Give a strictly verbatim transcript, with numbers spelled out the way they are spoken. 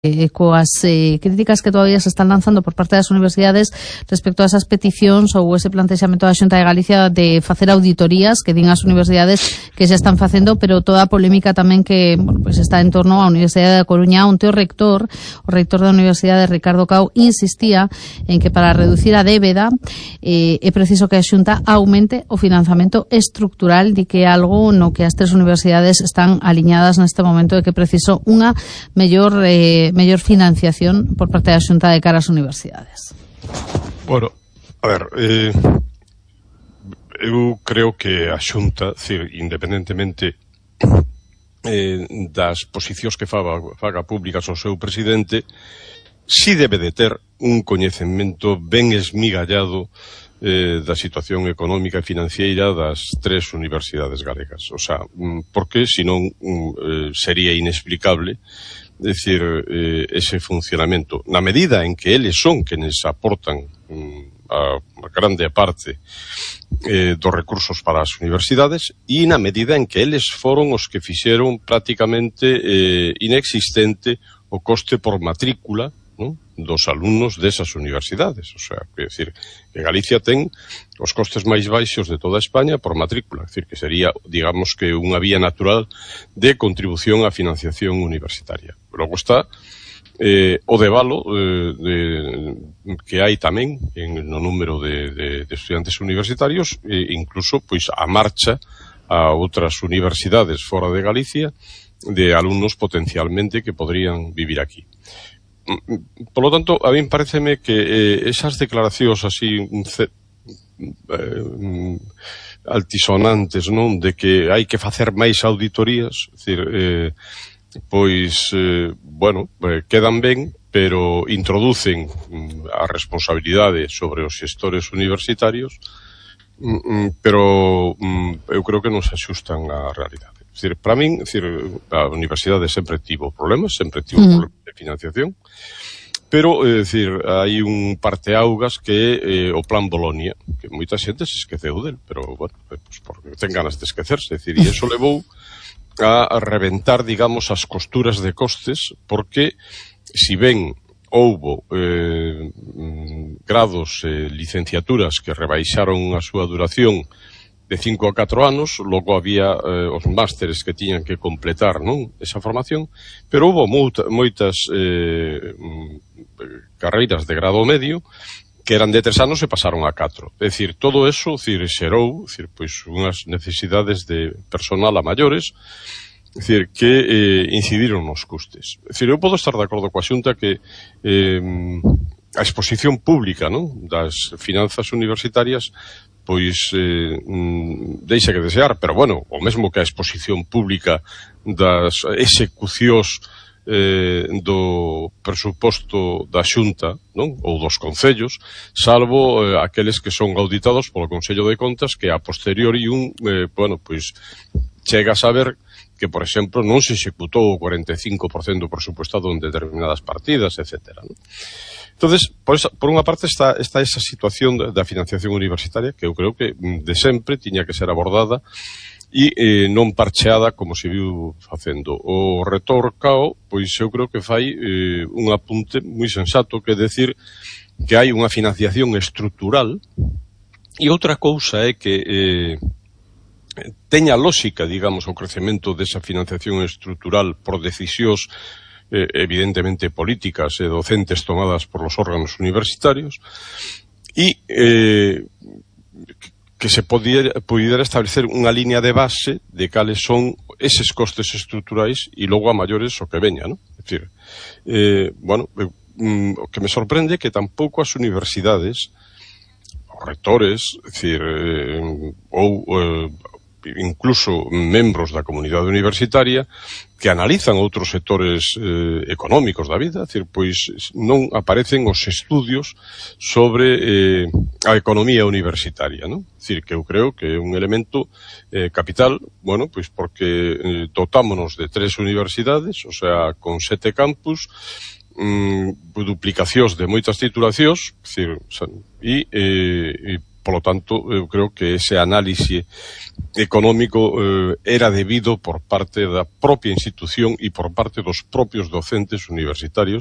Eh, coas eh, críticas que todavía se están lanzando por parte das universidades respecto a esas peticións ou ese plantexamento da Xunta de Galicia de facer auditorías que din as universidades que xa están facendo, pero toda a polémica tamén que, bueno, pues está en torno á Universidade da Coruña, onde o rector, o rector da Universidade, Ricardo Cao, insistía en que para reducir a débeda eh, é preciso que a Xunta aumente o financiamento estructural, di que é algo no que as tres universidades están aliñadas neste momento, de que é preciso unha mellor eh, mellor financiación por parte da Xunta de cara ás universidades. Bueno, a ver, eh, eu creo que a Xunta, decir, independentemente eh, das posicións que faga, faga públicas o seu presidente, si debe de ter un coñecemento ben esmigallado eh, da situación económica e financiera das tres universidades galegas. O sea, porque senón eh, sería inexplicable decir, eh, ese funcionamento. Na medida en que eles son quenes aportan mm, a grande parte eh, dos recursos para as universidades e na medida en que eles foron os que fixeron prácticamente eh, inexistente o coste por matrícula, ¿no?, dos alumnos desas universidades. O sea, que decir, que Galicia ten os costes máis baixos de toda España por matrícula. Es decir, que sería, digamos, que unha vía natural de contribución á financiación universitaria. Logo está eh, o debalo eh, de, que hai tamén en, no número de, de, de estudiantes universitarios, e incluso pois a marcha a outras universidades fora de Galicia de alumnos potencialmente que podrían vivir aquí. Por lo tanto, a mí pareceme que eh, esas declaracións así eh, altisonantes, non, de que hai que facer máis auditorías, decir, eh, pois, eh, bueno, eh, quedan ben, pero introducen a responsabilidade sobre os xestores universitarios, pero eu creo que non se axustan á realidade. Es decir, para min, es decir, a universidade sempre tivo problemas, sempre tivo mm. problemas de financiación, pero, é dicir, hai un parteaugas que é eh, o Plan Bolonia, que moita xente se esqueceu del, pero, bueno, pues, porque ten ganas de esquecerse, é dicir, e iso levou a, a reventar, digamos, as costuras de costes, porque, si ben houbo eh, grados e eh, licenciaturas que rebaixaron a súa duración de cinco a catro anos, logo había eh, os másteres que tiñan que completar, non, esa formación, pero houve moita, moitas eh, carreiras de grado medio que eran de tres anos e pasaron a catro. É dicir, todo eso, decir, xerou, decir, pois, unhas necesidades de personal a maiores, é dicir, que eh, incidiron nos custes. É dicir, eu podo estar de acordo coa Xunta que eh, a exposición pública, non, das finanzas universitarias pois eh, deixa que desear, pero bueno, o mesmo que a exposición pública das execucións eh, do presuposto da Xunta, non, ou dos concellos, salvo eh, aqueles que son auditados polo Consello de Contas, que a posteriori un, eh, bueno, pois chega a saber que, por exemplo, non se executou o cuarenta e cinco por cento presupuestado en determinadas partidas, etcétera, non? Entonces, por, esa, por unha parte está, está esa situación da, da financiación universitaria que eu creo que de sempre tiña que ser abordada e eh, non parcheada como se viu facendo. O rector Cao, pois eu creo que fai eh, un apunte moi sensato, que é decir que hai unha financiación estrutural, e outra cousa é que eh, teña lógica, digamos, o crecemento desa financiación estrutural por decisións Eh, evidentemente políticas e eh, docentes tomadas por los órganos universitarios, e eh, que se pudiera, pudiera establecer unha línea de base de cales son eses costes estruturais e logo a maiores o que veña, ¿no? Es decir, eh, bueno, eh, mm, o que me sorprende é que tampouco as universidades, os rectores, es decir, eh, ou eh, incluso membros da comunidade universitaria que analizan outros sectores eh, económicos da vida, é dicir, pois non aparecen os estudios sobre eh, a economía universitaria, non? É dicir, que eu creo que é un elemento eh, capital, bueno, pois porque eh, dotámonos de tres universidades, o sea, con sete campus, mm, duplicacións de moitas titulacións, é dicir, e, eh, e Por lo tanto, eu creo que ese análise económico eh, era debido por parte da propia institución e por parte dos propios docentes universitarios